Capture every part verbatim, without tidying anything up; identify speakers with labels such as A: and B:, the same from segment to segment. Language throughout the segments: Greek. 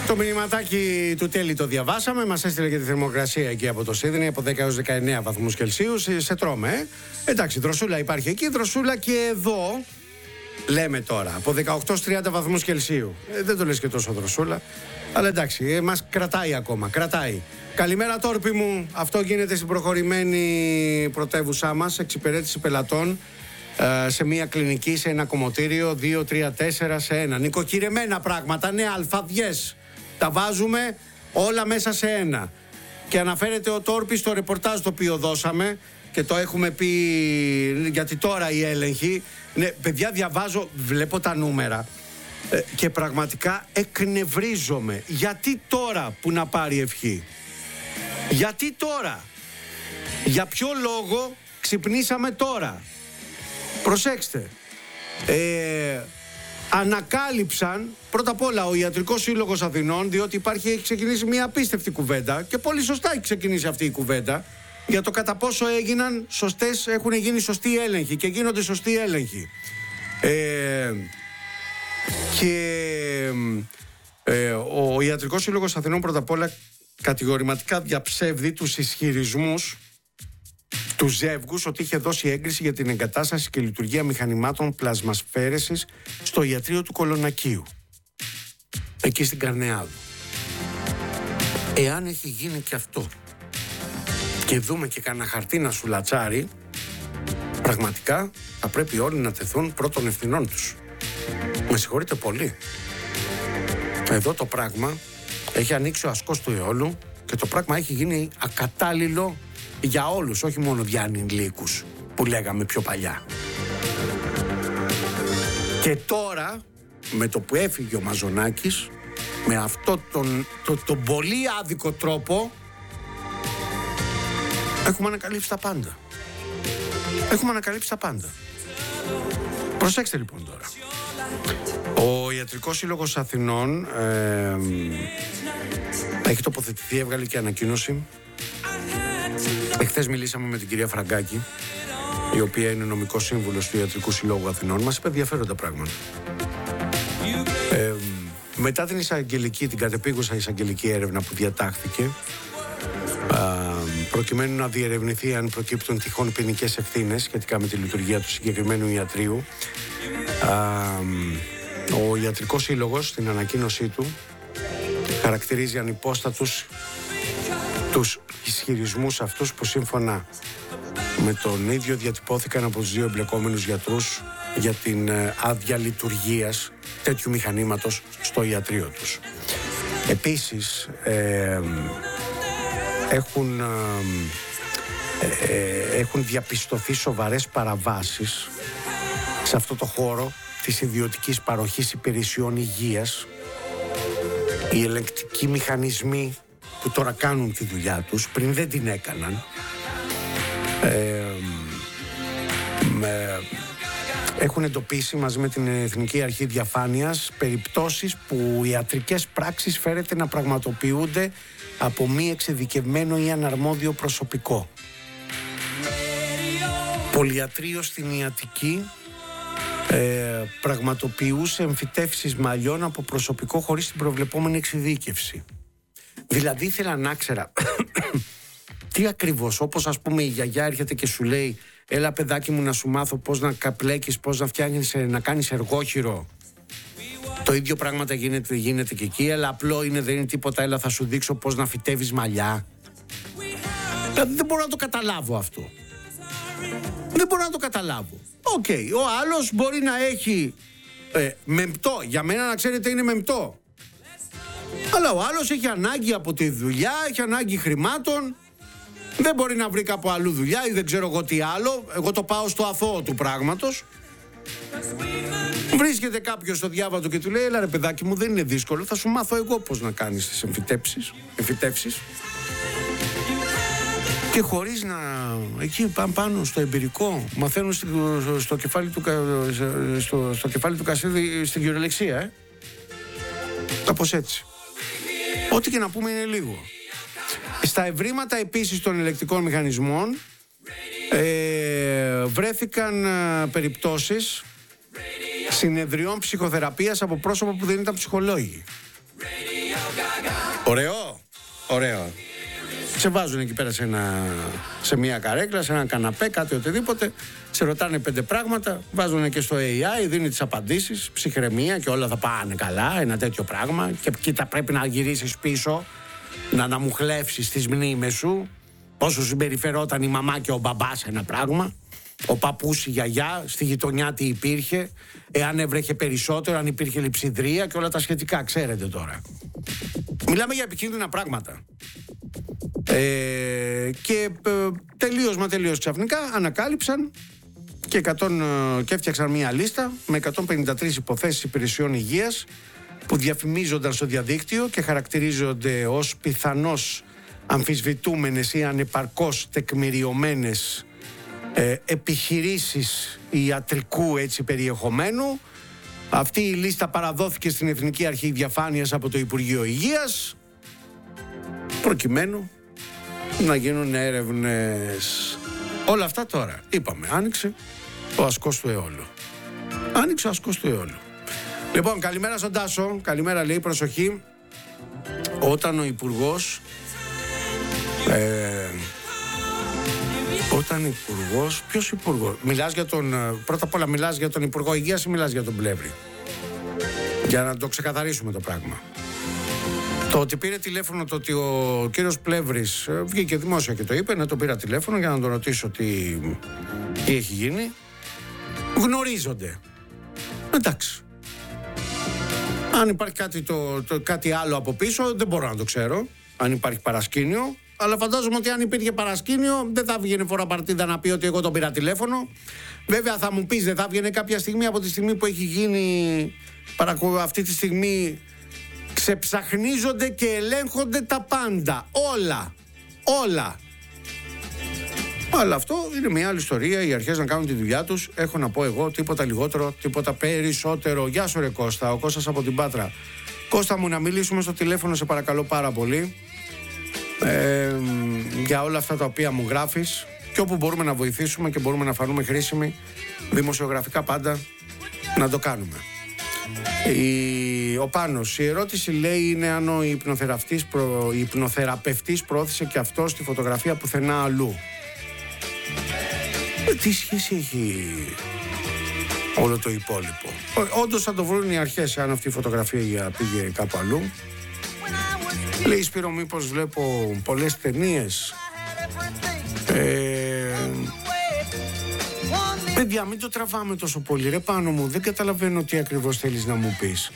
A: Το μηνυματάκι του Τέλη το διαβάσαμε. Μας έστειλε και τη θερμοκρασία εκεί από το Σίδνεϊ από δέκα έως δεκαεννέα βαθμούς Κελσίου. Σε τρώμε, ε. Εντάξει, δροσούλα υπάρχει εκεί, δροσούλα και εδώ. Λέμε τώρα, από δεκαοκτώ έως τριάντα βαθμούς Κελσίου. Ε, δεν το λες και τόσο δροσούλα. Αλλά εντάξει, ε, μας κρατάει ακόμα, κρατάει. Καλημέρα Τόρπη μου. Αυτό γίνεται στην προχωρημένη πρωτεύουσά μας. Εξυπηρέτηση πελατών ε, σε μια κλινική, σε ένα κομμωτήριο. δύο, τρία, τέσσερα σε ένα. Νοικοκυρεμένα πράγματα, ναι, αλφαδιές. Τα βάζουμε όλα μέσα σε ένα. Και αναφέρεται ο Τόρπης στο ρεπορτάζ το οποίο δώσαμε και το έχουμε πει γιατί τώρα η έλεγχη. Ναι, παιδιά, διαβάζω, βλέπω τα νούμερα ε, και πραγματικά εκνευρίζομαι. Γιατί τώρα που να πάρει ευχή? Γιατί τώρα? Για ποιο λόγο ξυπνήσαμε τώρα? Προσέξτε. Ε, ανακάλυψαν πρώτα απ' όλα ο Ιατρικός Σύλλογος Αθηνών, διότι υπάρχει, έχει ξεκινήσει μια απίστευτη κουβέντα και πολύ σωστά έχει ξεκινήσει αυτή η κουβέντα για το κατά πόσο έγιναν σωστές, έχουν γίνει σωστοί έλεγχοι και γίνονται σωστοί έλεγχοι. Ε, και ε, ο Ιατρικός Σύλλογος Αθηνών πρώτα απ' όλα κατηγορηματικά διαψεύδει τους ισχυρισμούς του ζεύγους ότι είχε δώσει έγκριση για την εγκατάσταση και λειτουργία μηχανημάτων πλασμασφαίρεσης στο ιατρείο του Κολονακίου, εκεί στην Καρνεάδου. Εάν έχει γίνει και αυτό και δούμε και κανένα χαρτί να σου λατσάρει, πραγματικά θα πρέπει όλοι να τεθούν πρώτων ευθυνών τους. Με συγχωρείτε πολύ. Εδώ το πράγμα έχει ανοίξει ο ασκός του αιώλου και το πράγμα έχει γίνει ακατάλληλο για όλους, όχι μόνο για ανηλίκους που λέγαμε πιο παλιά. Και τώρα, με το που έφυγε ο Μαζονάκης, με αυτό τον, το, τον πολύ άδικο τρόπο, έχουμε ανακαλύψει τα πάντα. Έχουμε ανακαλύψει τα πάντα. Προσέξτε λοιπόν τώρα. Ο Ιατρικός Σύλλογος Αθηνών ε, έχει τοποθετηθεί, έβγαλε και ανακοίνωση. Εχθές μιλήσαμε με την κυρία Φραγκάκη, η οποία είναι νομικός σύμβουλος του Ιατρικού Συλλόγου Αθηνών. Μας είπε ενδιαφέροντα πράγματα. Ε, μετά την εισαγγελική, την κατεπίγουσα εισαγγελική έρευνα που διατάχθηκε, α, προκειμένου να διερευνηθεί αν προκύπτουν τυχόν ποινικές ευθύνες σχετικά με τη λειτουργία του συγκεκριμένου ιατρείου, α, ο Ιατρικός Σύλλογος στην ανακοίνωσή του χαρακτηρίζει ανυπόστατους τους ισχυρισμούς αυτούς που σύμφωνα με τον ίδιο διατυπώθηκαν από τους δύο εμπλεκόμενους γιατρούς για την άδεια λειτουργίας τέτοιου μηχανήματος στο ιατρείο τους. Επίσης ε, έχουν, ε, ε, έχουν διαπιστωθεί σοβαρές παραβάσεις σε αυτό το χώρο της ιδιωτικής παροχής υπηρεσιών υγείας. Οι ελεγκτικοί μηχανισμοί που τώρα κάνουν τη δουλειά τους, πριν δεν την έκαναν, ε, με, έχουν εντοπίσει μαζί με την Εθνική Αρχή Διαφάνειας περιπτώσεις που ιατρικές πράξεις φέρεται να πραγματοποιούνται από μη εξειδικευμένο ή αναρμόδιο προσωπικό. Πολυιατρείο στην Ιαττική ε, πραγματοποιούσε εμφυτεύσεις μαλλιών από προσωπικό χωρίς την προβλεπόμενη εξειδίκευση. Δηλαδή ήθελα να ξέρα τι ακριβώς, όπως ας πούμε η γιαγιά έρχεται και σου λέει έλα παιδάκι μου να σου μάθω πώς να καπλέκεις, πώς να φτιάχνεις, να κάνεις εργόχειρο. Το ίδιο πράγματα γίνεται, γίνεται και εκεί, αλλά απλό είναι, δεν είναι τίποτα, έλα θα σου δείξω πώς να φυτεύεις μαλλιά. Δηλαδή δεν μπορώ να το καταλάβω αυτό. Δεν μπορώ να το καταλάβω. Οκ, okay, ο άλλος μπορεί να έχει ε, μεμπτό, για μένα να ξέρετε είναι μεμπτό. Αλλά ο άλλος έχει ανάγκη από τη δουλειά, έχει ανάγκη χρημάτων. Δεν μπορεί να βρει κάπου αλλού δουλειά ή δεν ξέρω εγώ τι άλλο. Εγώ το πάω στο αθώο του πράγματος. Βρίσκεται κάποιος στο διάβατο και του λέει έλα ρε παιδάκι μου, δεν είναι δύσκολο, θα σου μάθω εγώ πώς να κάνεις τις εμφυτεύσεις, εμφυτεύσεις. Και χωρίς να... εκεί πάνω στο εμπειρικό μαθαίνουν στο, στο, κεφάλι του, στο, στο κεφάλι του Κασίδη στην κυριολεξία, ε. Κάπως έτσι. Ό,τι και να πούμε είναι λίγο. Στα ευρήματα επίσης των ελεκτικών μηχανισμών ε, βρέθηκαν ε, περιπτώσεις συνεδριών ψυχοθεραπείας από πρόσωπα που δεν ήταν ψυχολόγοι. Ωραίο, ωραίο. Σε βάζουν εκεί πέρα σε, ένα, σε μια καρέκλα, σε ένα καναπέ, κάτι οτιδήποτε. Σε ρωτάνε πέντε πράγματα, βάζουν και στο έι άι, δίνει τις απαντήσεις, ψυχραιμία και όλα θα πάνε καλά, ένα τέτοιο πράγμα. Και κοίτα, πρέπει να γυρίσεις πίσω, να αναμουχλεύσεις τις μνήμες σου, πόσο συμπεριφερόταν η μαμά και ο μπαμπάς ένα πράγμα, ο παππούς, η γιαγιά, στη γειτονιά τι υπήρχε, εάν έβρεχε περισσότερο, αν υπήρχε λειψιδρία και όλα τα σχετικά, ξέρετε τώρα. Μιλάμε για επικίνδυνα πράγματα. Ε, και ε, τελείως μα τελείως ξαφνικά ανακάλυψαν και, εκατό, ε, και έφτιαξαν μια λίστα με εκατόν πενήντα τρεις υποθέσεις υπηρεσιών υγείας που διαφημίζονταν στο διαδίκτυο και χαρακτηρίζονται ως πιθανώς αμφισβητούμενες ή ανεπαρκώς τεκμηριωμένες ε, επιχειρήσεις ιατρικού έτσι περιεχομένου. Αυτή η λίστα παραδόθηκε στην Εθνική Αρχή Διαφάνειας από το Υπουργείο Υγείας προκειμένου να γίνουν έρευνες. Όλα αυτά τώρα, είπαμε, άνοιξε ο ασκός του αιώλου. Άνοιξε ο ασκός του αιώλου. Λοιπόν, καλημέρα στον Τάσο. Καλημέρα, λέει, προσοχή. Όταν ο Υπουργός ε, Όταν Υπουργός, ποιος Υπουργός? Μιλάς για τον, πρώτα απ' όλα μιλάς για τον Υπουργό Υγείας ή μιλάς για τον Πλεύρη? Για να το ξεκαθαρίσουμε το πράγμα. Το ότι πήρε τηλέφωνο, το ότι ο κύριος Πλεύρης βγήκε δημόσια και το είπε, να το πήρα τηλέφωνο για να τον ρωτήσω τι, τι έχει γίνει. Γνωρίζονται. Εντάξει. Αν υπάρχει κάτι, το, το, κάτι άλλο από πίσω, δεν μπορώ να το ξέρω. Αν υπάρχει παρασκήνιο. Αλλά φαντάζομαι ότι αν υπήρχε παρασκήνιο, δεν θα βγαίνει φορά παρτίδα να πει ότι εγώ τον πήρα τηλέφωνο. Βέβαια θα μου πεις, δεν θα βγαίνει κάποια στιγμή από τη στιγμή που έχει γίνει αυτή τη στιγμή. Ξεψαχνίζονται και ελέγχονται τα πάντα. Όλα. Όλα. Αλλά αυτό είναι μια άλλη ιστορία. Οι αρχές να κάνουν τη δουλειά τους. Έχω να πω εγώ τίποτα λιγότερο, τίποτα περισσότερο. Γεια σου ρε Κώστα, ο Κώστας από την Πάτρα. Κώστα μου, να μιλήσουμε στο τηλέφωνο σε παρακαλώ πάρα πολύ. Ε, για όλα αυτά τα οποία μου γράφεις και όπου μπορούμε να βοηθήσουμε και μπορούμε να φανούμε χρήσιμοι δημοσιογραφικά πάντα να το κάνουμε. Η, ο Πάνος, η ερώτηση λέει είναι αν ο υπνοθεραπευτής, προ, υπνοθεραπευτής προώθησε και αυτό τη φωτογραφία πουθενά αλλού. Ε, τι σχέση έχει όλο το υπόλοιπο? Όντως θα το βρουν οι αρχές αν αυτή η φωτογραφία πήγε κάπου αλλού. Λέει Σπύρο, μήπως βλέπω πολλές ταινίες? Ε, παιδιά, μην το τραβάμε τόσο πολύ ρε Πάνο μου. Δεν καταλαβαίνω τι ακριβώς θέλεις να μου πεις.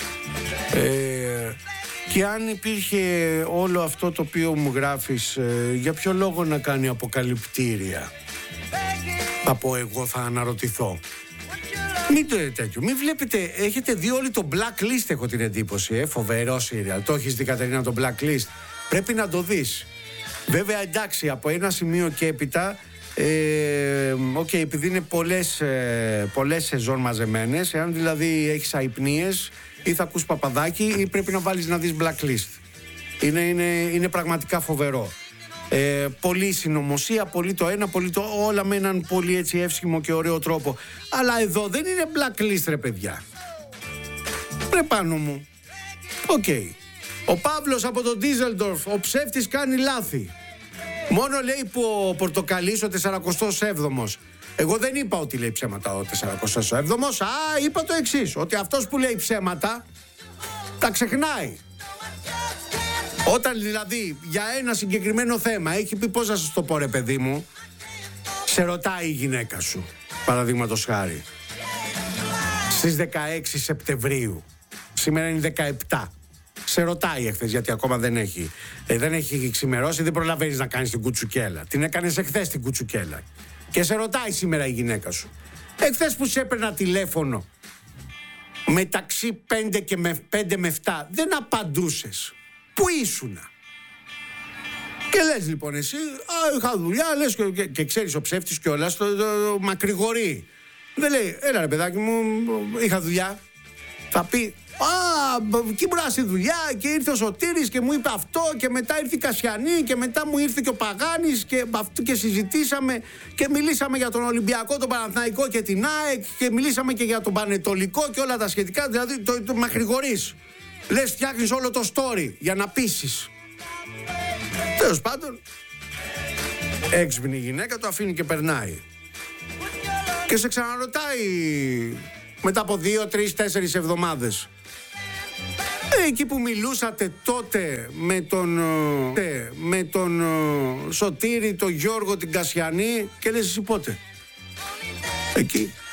A: Ε, και αν υπήρχε όλο αυτό το οποίο μου γράφεις, ε, για ποιο λόγο να κάνει αποκαλυπτήρια? Από εγώ θα αναρωτηθώ. Μην το τέτοιο. Μην βλέπετε, έχετε δει όλοι το Blacklist, έχω την εντύπωση. Ε, φοβερό σύριαλ. Το έχεις δει, Κατερίνα, το Blacklist? Πρέπει να το δεις. Βέβαια, εντάξει, από ένα σημείο και έπειτα, ε, okay, επειδή είναι πολλές, ε, πολλές σεζόν μαζεμένες, εάν δηλαδή έχεις αϊπνίες ή θα ακούς Παπαδάκι ή πρέπει να βάλεις να δεις Blacklist. Είναι, είναι, είναι πραγματικά φοβερό. Ε, πολύ συνωμοσία, πολύ το ένα, πολύ το όλα με έναν πολύ έτσι εύσχυμο και ωραίο τρόπο. Αλλά εδώ δεν είναι Blacklist ρε παιδιά. Ρε Πάνο μου. Οκ. Okay. Ο Παύλος από τον Ντίζελντορφ, ο ψεύτης κάνει λάθη. Μόνο λέει που ο Πορτοκαλής, ο τεσσαρακοστός έβδομος. Εγώ δεν είπα ότι λέει ψέματα ο τεσσαρακοστός έβδομος. Α, είπα το εξής, ότι αυτός που λέει ψέματα τα ξεχνάει. Όταν δηλαδή για ένα συγκεκριμένο θέμα έχει πει, πώς να σας το πω ρε παιδί μου, σε ρωτάει η γυναίκα σου, παραδείγματος χάρη, στις δεκαέξι Σεπτεμβρίου, σήμερα είναι δεκαεπτά, σε ρωτάει εχθές, γιατί ακόμα δεν έχει, ε, δεν έχει ξημερώσει, δεν προλαβαίνεις να κάνεις την κουτσουκέλα. Την έκανες εχθές την κουτσουκέλα. Και σε ρωτάει σήμερα η γυναίκα σου. Εχθές που σε έπαιρνα τηλέφωνο, μεταξύ πέντε και με, πέντε με επτά, δεν απαντούσες. Πού ήσουνα? Και λες λοιπόν εσύ, α, είχα δουλειά, λες και, και, και ξέρεις ο ψεύτης κιόλας το, το, το μακρηγορεί. Δεν λέει, έλα ρε παιδάκι μου, είχα δουλειά. Θα πει, α, και ήμουν στη δουλειά και ήρθε ο Σωτήρης και μου είπε αυτό και μετά ήρθε η Κασιανή και μετά μου ήρθε και ο Παγάνης και, και συζητήσαμε και μιλήσαμε για τον Ολυμπιακό, τον Παναθηναϊκό και την ΑΕΚ και μιλήσαμε και για τον Πανετολικό και όλα τα σχετικά, δηλαδή το, το μακρηγορείς. Λες φτιάχνεις όλο το story για να πείσεις. Τέλος πάντων, έξυπνη γυναίκα, το αφήνει και περνάει. Και σε ξαναρωτάει μετά από δύο, τρεις, τέσσερις εβδομάδες. Ε, εκεί που μιλούσατε τότε με τον, ε, με τον ε, Σωτήρη, τον Γιώργο, την Κασιανή, και λες εσύ πότε? Εκεί.